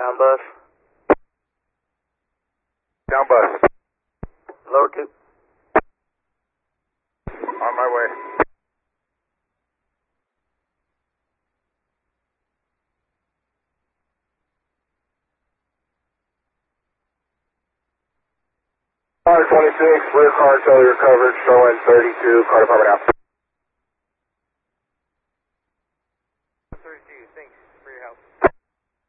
Down bus. Down bus. Lower 2. On my way. Car 26, rear car failure coverage, showing 32, car department out.